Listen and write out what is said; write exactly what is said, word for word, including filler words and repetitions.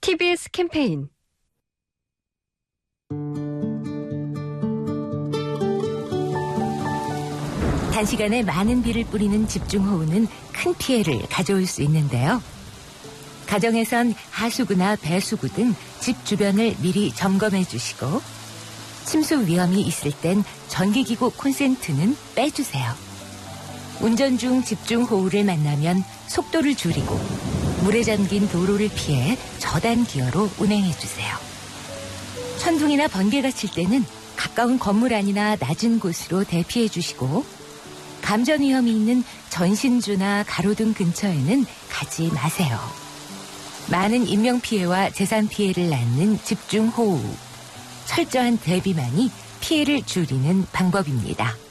티비에스 캠페인 단시간에 많은 비를 뿌리는 집중호우는 큰 피해를 가져올 수 있는데요. 가정에선 하수구나 배수구 등 집 주변을 미리 점검해 주시고 침수 위험이 있을 땐 전기기구 콘센트는 빼주세요. 운전 중 집중호우를 만나면 속도를 줄이고 물에 잠긴 도로를 피해 저단 기어로 운행해 주세요. 천둥이나 번개가 칠 때는 가까운 건물 안이나 낮은 곳으로 대피해 주시고 감전 위험이 있는 전신주나 가로등 근처에는 가지 마세요. 많은 인명피해와 재산 피해를 낳는 집중호우. 철저한 대비만이 피해를 줄이는 방법입니다.